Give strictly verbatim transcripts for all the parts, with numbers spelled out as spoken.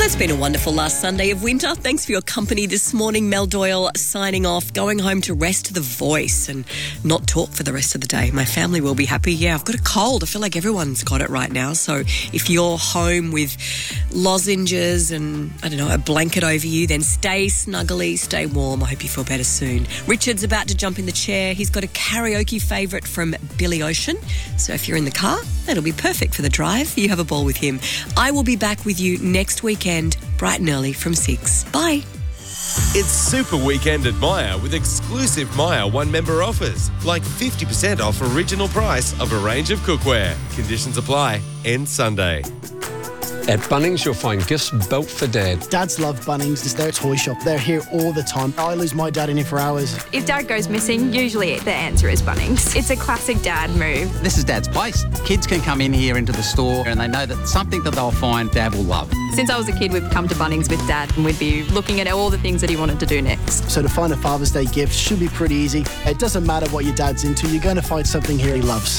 It's been a wonderful last Sunday of winter. Thanks for your company this morning. Mel Doyle signing off, going home to rest the voice and not talk for the rest of the day. My family will be happy. Yeah, I've got a cold. I feel like everyone's got it right now. So if you're home with lozenges and, I don't know, a blanket over you, then stay snuggly, stay warm. I hope you feel better soon. Richard's about to jump in the chair. He's got a karaoke favourite from Billy Ocean. So if you're in the car, that'll be perfect for the drive. You have a ball with him. I will be back with you next weekend, bright and early from six. Bye. It's Super Weekend at Myer with exclusive Myer one-member offers, like fifty percent off original price of a range of cookware. Conditions apply. End Sunday. At Bunnings, you'll find gifts built for Dad. Dads love Bunnings. It's their toy shop. They're here all the time. I lose my dad in here for hours. If Dad goes missing, usually the answer is Bunnings. It's a classic Dad move. This is Dad's place. Kids can come in here into the store and they know that something that they'll find Dad will love. Since I was a kid, we'd come to Bunnings with Dad and we'd be looking at all the things that he wanted to do next. So to find a Father's Day gift should be pretty easy. It doesn't matter what your dad's into, you're going to find something here he loves.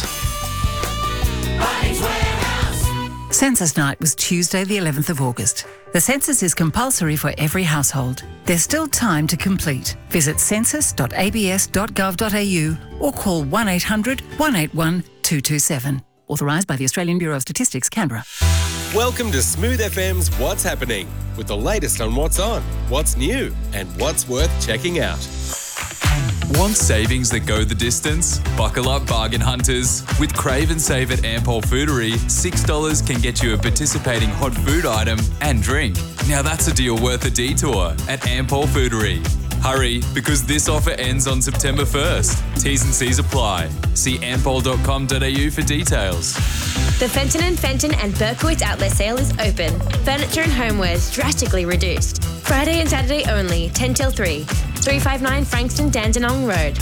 Bunnings Warehouse. Census Night was Tuesday the eleventh of August. The census is compulsory for every household. There's still time to complete. Visit census dot a b s dot gov dot a u or call one eight hundred, one eight one, two two seven. Authorised by the Australian Bureau of Statistics, Canberra. Welcome to Smooth F M's What's Happening, with the latest on what's on, what's new, and what's worth checking out. Want savings that go the distance? Buckle up, bargain hunters. With Crave and Save at Ampol Foodery, six dollars can get you a participating hot food item and drink. Now that's a deal worth a detour at Ampol Foodery. Hurry, because this offer ends on September first. T's and C's apply. See ampol dot com dot a u for details. The Fenton and Fenton and Berkowitz outlet sale is open. Furniture and homewares drastically reduced. Friday and Saturday only, ten till three. three fifty-nine Frankston Dandenong Road.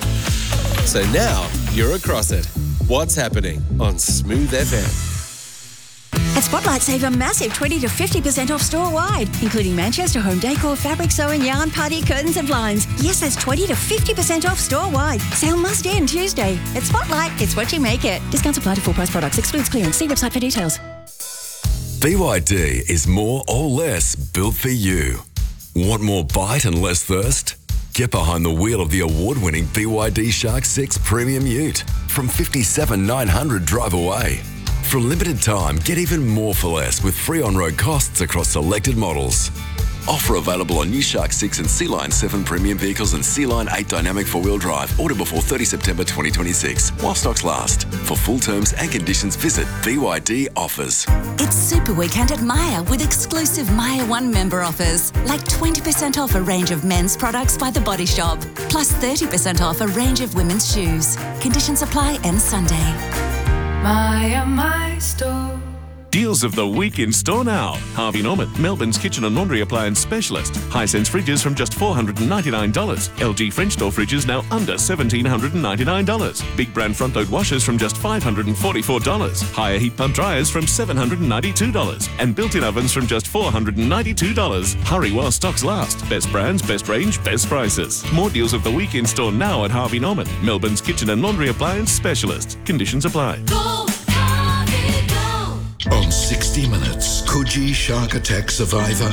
So now you're across it. What's happening on Smooth F M? At Spotlight, save a massive twenty to fifty percent off store-wide, including Manchester home decor, fabric sewing, yarn, party, curtains and blinds. Yes, that's twenty to fifty percent off store-wide. Sale must end Tuesday. At Spotlight, it's what you make it. Discounts apply to full-price products. Excludes clearance. See website for details. B Y D is more or less built for you. Want more bite and less thirst? Get behind the wheel of the award-winning B Y D Shark six Premium Ute from fifty-seven thousand nine hundred drive away. For a limited time, get even more for less with free on-road costs across selected models. Offer available on new Shark six and Sea Line seven premium vehicles and Sea Line eight dynamic four-wheel drive. Order before thirtieth September twenty twenty-six, while stocks last. For full terms and conditions, visit B Y D Offers. It's Super Weekend at Myer with exclusive Myer one-member offers, like twenty percent off a range of men's products by The Body Shop, plus thirty percent off a range of women's shoes. Conditions apply end Sunday. Myer, my store. Deals of the week in store now. Harvey Norman, Melbourne's kitchen and laundry appliance specialist. Hisense fridges from just four hundred ninety-nine dollars. L G French door fridges now under one thousand seven hundred ninety-nine dollars. Big brand front load washers from just five hundred forty-four dollars. Higher heat pump dryers from seven hundred ninety-two dollars. And built-in ovens from just four hundred ninety-two dollars. Hurry while stocks last. Best brands, best range, best prices. More deals of the week in store now at Harvey Norman, Melbourne's kitchen and laundry appliance specialist. Conditions apply. Go, Harvey, go. On sixty minutes, could ye shark attack survivor?